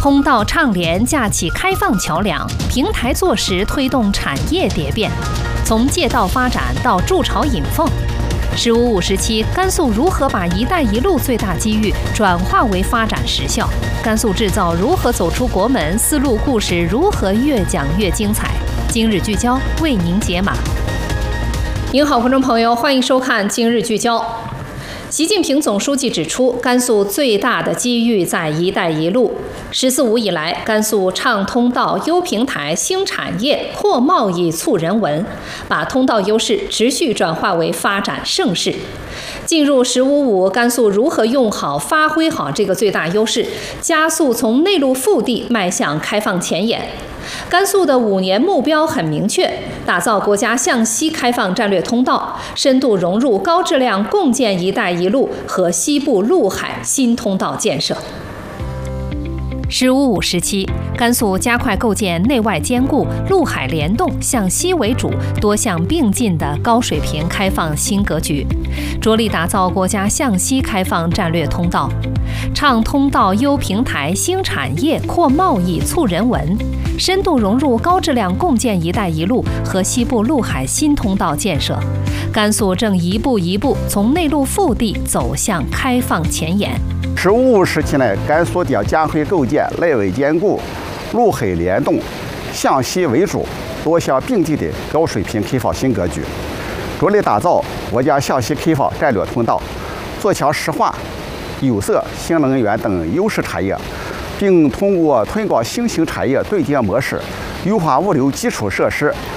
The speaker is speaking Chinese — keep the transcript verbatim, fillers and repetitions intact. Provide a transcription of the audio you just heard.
通道畅联架起开放桥梁，平台坐实推动产业蝶变，从借道发展到筑巢引凤。十五五时期，甘肃如何把“一带一路”最大机遇转化为发展实效？甘肃制造如何走出国门？丝路故事如何越讲越精彩？今日聚焦为您解码。您好，观众朋友，欢迎收看今日聚焦。习近平总书记指出，甘肃最大的机遇在“一带一路”。十四五以来，甘肃畅通道、优平台、兴产业、扩贸易、促人文，把通道优势持续转化为发展盛世。进入“十五五”，甘肃如何用好、发挥好这个最大优势，加速从内陆腹地迈向开放前沿？甘肃的五年目标很明确，打造国家向西开放战略通道，深度融入高质量共建“一带一路”和西部陆海新通道建设。十五五时期，甘肃加快构建内外兼顾、陆海联动、向西为主、多项并进的高水平开放新格局，着力打造国家向西开放战略通道，畅通道、优平台、兴产业、扩贸易、促人文，深度融入高质量共建“一带一路”和西部陆海新通道建设。甘肃正一步一步从内陆腹地走向开放前沿。 十五五时期呢，甘肃将加快构建内外兼顾、陆海联动、向西为主、多项并进的高水平开放新格局，着力打造国家向西开放战略通道，做强石化、有色、新能源等优势产业，并通过推广新型产业对接模式，优化物流基础设施，